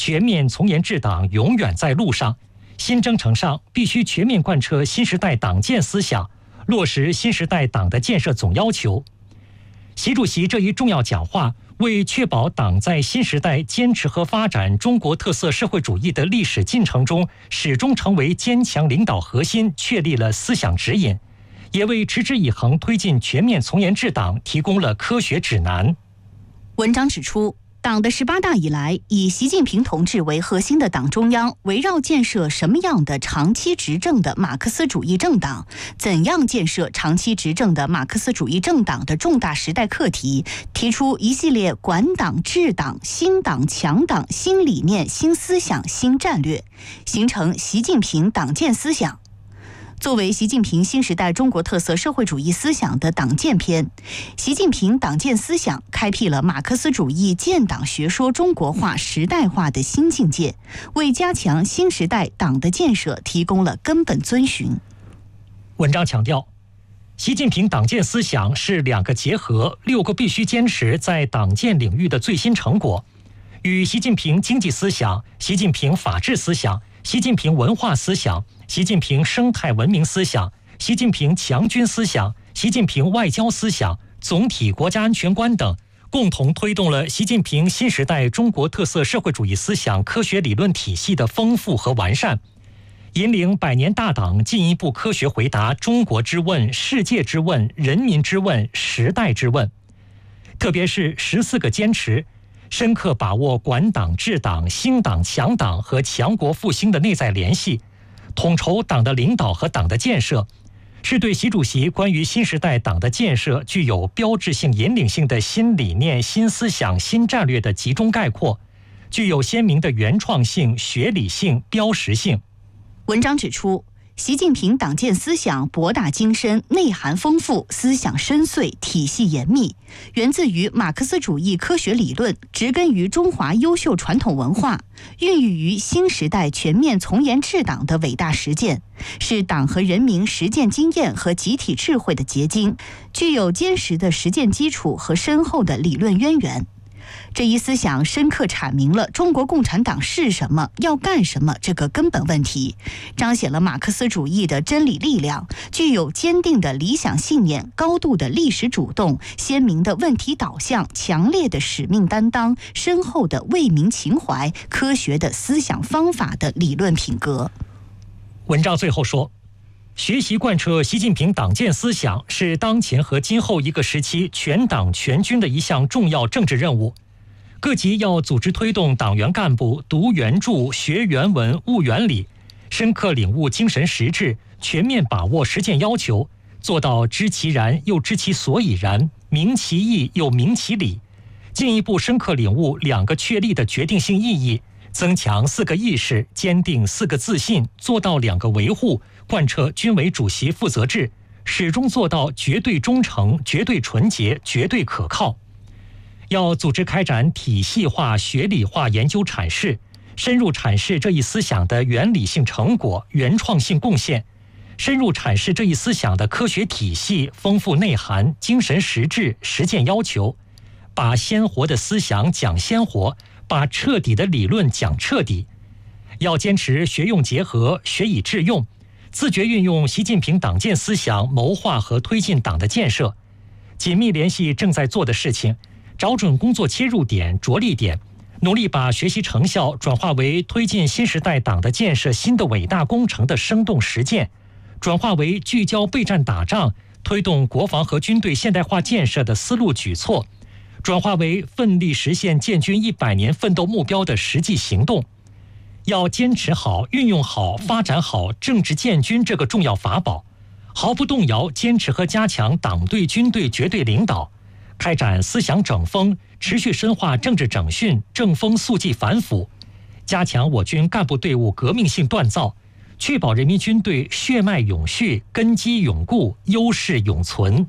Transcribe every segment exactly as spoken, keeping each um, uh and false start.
全面从严治党永远在路上。新征程上必须全面贯彻新时代党建思想，落实新时代党的建设总要求。习主席这一重要讲话，为确保党在新时代坚持和发展中国特色社会主义的历史进程中始终成为坚强领导核心确立了思想指引，也为持之以恒推进全面从严治党提供了科学指南。 文章指出，党的十八大以来，以习近平同志为核心的党中央，围绕建设什么样的长期执政的马克思主义政党，怎样建设长期执政的马克思主义政党的重大时代课题，提出一系列管党治党、新党强党、新理念、新思想、新战略，形成习近平党建思想。作为习近平新时代中国特色社会主义思想的党建篇，习近平党建思想开辟了马克思主义建党学说中国化时代化的新境界，为加强新时代党的建设提供了根本遵循。 文章强调，习近平党建思想是两个结合、六个必须坚持在党建领域的最新成果，与习近平经济思想、习近平法治思想、习近平文化思想、习近平生态文明思想、习近平强军思想、习近平外交思想、总体国家安全观等，共同推动了习近平新时代中国特色社会主义思想科学理论体系的丰富和完善，引领百年大党进一步科学回答中国之问、世界之问、人民之问、时代之问。特别是十四个坚持，深刻把握管党治党、兴党强党和强国复兴的内在联系，统筹党的领导和党的建设，是对习主席关于新时代党的建设具有标志性引领性的新理念、新思想、新战略的集中概括，具有鲜明的原创性、学理性、标识性。 文章指出，习近平党建思想博大精深、内涵丰富、思想深邃、体系严密，源自于马克思主义科学理论，植根于中华优秀传统文化，孕育于新时代全面从严治党的伟大实践，是党和人民实践经验和集体智慧的结晶，具有坚实的实践基础和深厚的理论渊源。这一思想深刻阐明了中国共产党是什么、要干什么这个根本问题，彰显了马克思主义的真理力量，具有坚定的理想信念、高度的历史主动、鲜明的问题导向、强烈的使命担当、深厚的为民情怀、科学的思想方法的理论品格。 文章最后说，学习贯彻习近平党建思想是当前和今后一个时期全党全军的一项重要政治任务。各级要组织推动党员干部读原著、学原文、悟原理，深刻领悟精神实质，全面把握实践要求，做到知其然又知其所以然，明其意又明其理，进一步深刻领悟两个确立的决定性意义，增强四个意识，坚定四个自信，做到两个维护，贯彻军委主席负责制，始终做到绝对忠诚、绝对纯洁、绝对可靠。要组织开展体系化、学理化研究阐释，深入阐释这一思想的原理性成果、原创性贡献，深入阐释这一思想的科学体系、丰富内涵、精神实质、实践要求，把鲜活的思想讲鲜活，把彻底的理论讲彻底。要坚持学用结合、学以致用，自觉运用习近平党建思想谋划和推进党的建设，紧密联系正在做的事情，找准工作切入点、着力点，努力把学习成效转化为推进新时代党的建设新的伟大工程的生动实践，转化为聚焦备战打仗、推动国防和军队现代化建设的思路举措，转化为奋力实现建军一百年奋斗目标的实际行动。要坚持好、运用好、发展好政治建军这个重要法宝，毫不动摇坚持和加强党对军队绝对领导，开展思想整风，持续深化政治整训，正风肃纪反腐，加强我军干部队伍革命性锻造，确保人民军队血脉永续、根基永固、优势永存。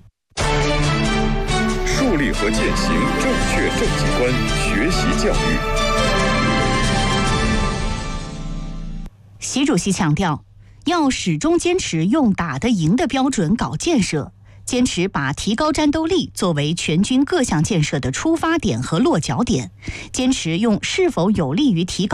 树立和践行正确政绩观，学习教育。 习主席强调，要始终坚持用打得赢的标准搞建设，坚持把提高战斗力作为全军各项建设的出发点和落脚点，坚持用是否有利于提高